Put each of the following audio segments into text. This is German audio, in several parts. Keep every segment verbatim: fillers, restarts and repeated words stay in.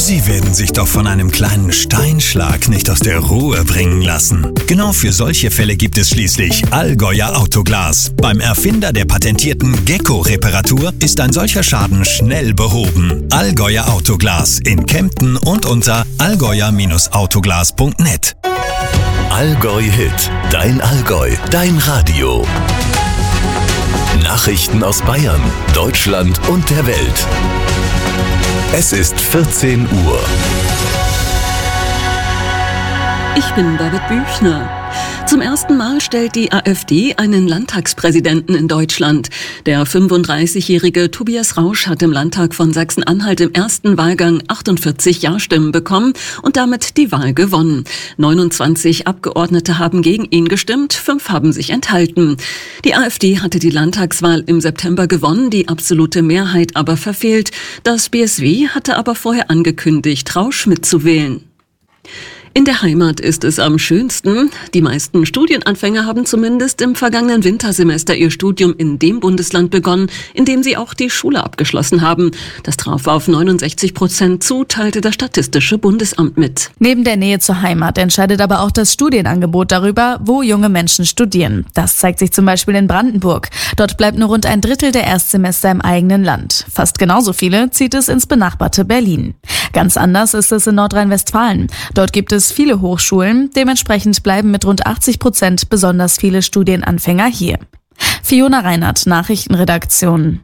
Sie werden sich doch von einem kleinen Steinschlag nicht aus der Ruhe bringen lassen. Genau für solche Fälle gibt es schließlich Allgäuer Autoglas. Beim Erfinder der patentierten Gecko-Reparatur ist ein solcher Schaden schnell behoben. Allgäuer Autoglas in Kempten und unter allgäuer Autoglas punkt net. Allgäu Hit, dein Allgäu, dein Radio. Nachrichten aus Bayern, Deutschland und der Welt. Es ist vierzehn Uhr. Ich bin David Büchner. Zum ersten Mal stellt die AfD einen Landtagspräsidenten in Deutschland. Der fünfunddreißigjährige Tobias Rausch hat im Landtag von Sachsen-Anhalt im ersten Wahlgang achtundvierzig Ja-Stimmen bekommen und damit die Wahl gewonnen. neunundzwanzig Abgeordnete haben gegen ihn gestimmt, fünf haben sich enthalten. Die AfD hatte die Landtagswahl im September gewonnen, die absolute Mehrheit aber verfehlt. Das B S W hatte aber vorher angekündigt, Rausch mitzuwählen. In der Heimat ist es am schönsten. Die meisten Studienanfänger haben zumindest im vergangenen Wintersemester ihr Studium in dem Bundesland begonnen, in dem sie auch die Schule abgeschlossen haben. Das traf auf neunundsechzig Prozent zu, teilte das Statistische Bundesamt mit. Neben der Nähe zur Heimat entscheidet aber auch das Studienangebot darüber, wo junge Menschen studieren. Das zeigt sich zum Beispiel in Brandenburg. Dort bleibt nur rund ein Drittel der Erstsemester im eigenen Land. Fast genauso viele zieht es ins benachbarte Berlin. Ganz anders ist es in Nordrhein-Westfalen. Dort gibt es viele Hochschulen, dementsprechend bleiben mit rund achtzig Prozent besonders viele Studienanfänger hier. Fiona Reinhardt, Nachrichtenredaktion.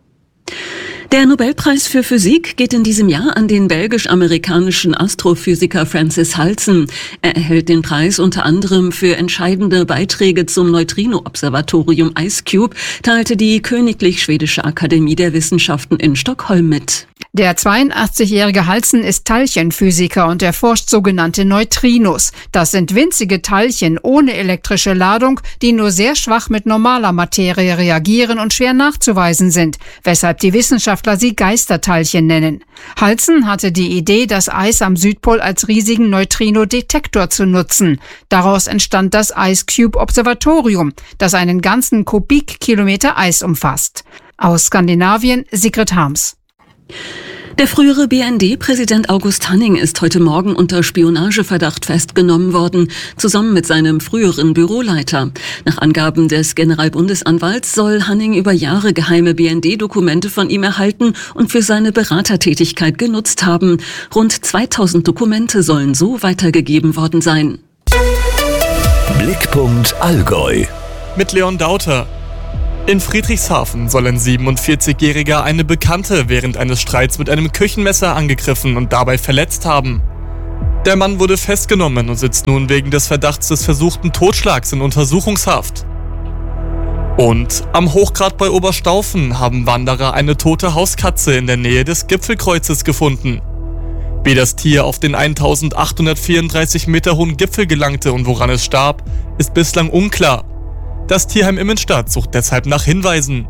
Der Nobelpreis für Physik geht in diesem Jahr an den belgisch-amerikanischen Astrophysiker Francis Halsen. Er erhält den Preis unter anderem für entscheidende Beiträge zum Neutrino-Observatorium IceCube, teilte die Königlich Schwedische Akademie der Wissenschaften in Stockholm mit. Der zweiundachtzigjährige Halsen ist Teilchenphysiker und erforscht sogenannte Neutrinos. Das sind winzige Teilchen ohne elektrische Ladung, die nur sehr schwach mit normaler Materie reagieren und schwer nachzuweisen sind, weshalb die Wissenschaftler sie Geisterteilchen nennen. Halsen hatte die Idee, das Eis am Südpol als riesigen Neutrino-Detektor zu nutzen. Daraus entstand das IceCube-Observatorium, das einen ganzen Kubikkilometer Eis umfasst. Aus Skandinavien, Sigrid Harms. Der frühere B N D-Präsident August Hanning ist heute Morgen unter Spionageverdacht festgenommen worden, zusammen mit seinem früheren Büroleiter. Nach Angaben des Generalbundesanwalts soll Hanning über Jahre geheime B N D-Dokumente von ihm erhalten und für seine Beratertätigkeit genutzt haben. Rund zweitausend Dokumente sollen so weitergegeben worden sein. Blickpunkt Allgäu. Mit Leon Dauter. In Friedrichshafen soll ein siebenundvierzigjähriger eine Bekannte während eines Streits mit einem Küchenmesser angegriffen und dabei verletzt haben. Der Mann wurde festgenommen und sitzt nun wegen des Verdachts des versuchten Totschlags in Untersuchungshaft. Und am Hochgrat bei Oberstaufen haben Wanderer eine tote Hauskatze in der Nähe des Gipfelkreuzes gefunden. Wie das Tier auf den eintausendachthundertvierunddreißig Meter hohen Gipfel gelangte und woran es starb, ist bislang unklar. Das Tierheim Immenstadt sucht deshalb nach Hinweisen.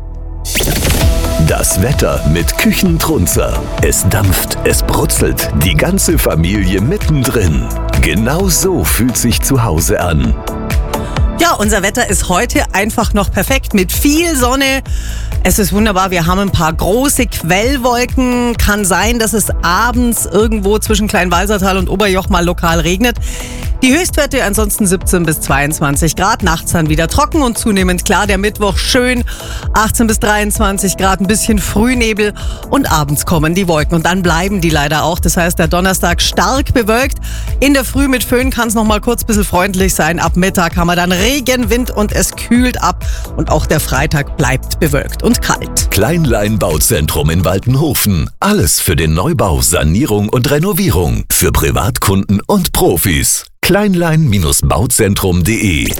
Das Wetter mit Küchentrunzer. Es dampft, es brutzelt, die ganze Familie mittendrin. Genau so fühlt sich zu Hause an. Ja, unser Wetter ist heute einfach noch perfekt mit viel Sonne. Es ist wunderbar, wir haben ein paar große Quellwolken. Kann sein, dass es abends irgendwo zwischen Kleinwalsertal und Oberjoch mal lokal regnet. Die Höchstwerte ansonsten siebzehn bis zweiundzwanzig Grad, nachts dann wieder trocken und zunehmend klar. Der Mittwoch schön, achtzehn bis dreiundzwanzig Grad, ein bisschen Frühnebel und abends kommen die Wolken und dann bleiben die leider auch. Das heißt, der Donnerstag stark bewölkt. In der Früh mit Föhn kann es noch mal kurz ein bisschen freundlich sein. Ab Mittag haben wir dann Regen, Wind und es kühlt ab. Und auch der Freitag bleibt bewölkt und kalt. Kleinlein Bauzentrum in Waltenhofen. Alles für den Neubau, Sanierung und Renovierung. Für Privatkunden und Profis. kleinlein Bauzentrum punkt de.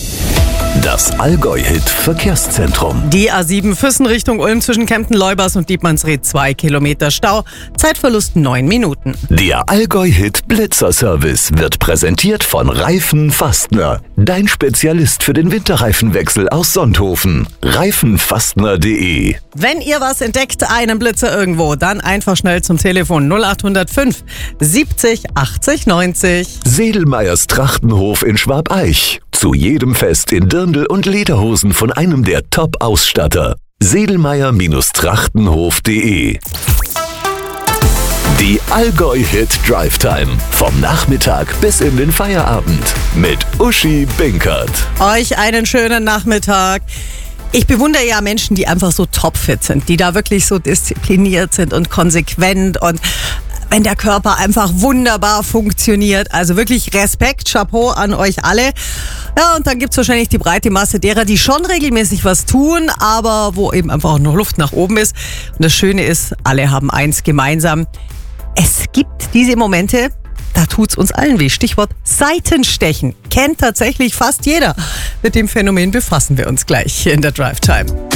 Das Allgäu-Hit-Verkehrszentrum. Die A sieben Füssen Richtung Ulm zwischen Kempten-Leubers und Dietmannsried zwei Kilometer Stau. Zeitverlust neun Minuten. Der Allgäu-Hit-Blitzer-Service wird präsentiert von Reifen Fastner. Dein Spezialist für den Winterreifenwechsel aus Sonthofen. reifenfastner punkt de. Wenn ihr was entdeckt, einen Blitzer irgendwo, dann einfach schnell zum Telefon null acht null fünf siebzig achtzig neunzig. Sedelmeyers Trachtenhof in Schwabeich. Zu jedem Fest in Dirndl und Lederhosen von einem der Top-Ausstatter. sedelmeyer Trachtenhof punkt de. Die Allgäu Hit Drive Time. Vom Nachmittag bis in den Feierabend. Mit Uschi Binkert. Euch einen schönen Nachmittag. Ich bewundere ja Menschen, die einfach so topfit sind, die da wirklich so diszipliniert sind und konsequent und wenn der Körper einfach wunderbar funktioniert. Also wirklich Respekt, Chapeau an euch alle. Ja, und dann gibt's wahrscheinlich die breite Masse derer, die schon regelmäßig was tun, aber wo eben einfach auch noch Luft nach oben ist. Und das Schöne ist, alle haben eins gemeinsam. Es gibt diese Momente, da tut's uns allen weh. Stichwort Seitenstechen. Kennt tatsächlich fast jeder. Mit dem Phänomen befassen wir uns gleich hier in der Drive Time.